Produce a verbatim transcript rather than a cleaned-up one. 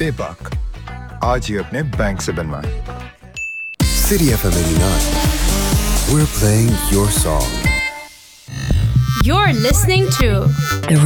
बेबाक आज ही अपने बैंक से बनवाएं। City F M eighty-nine. We're playing your song. You're listening to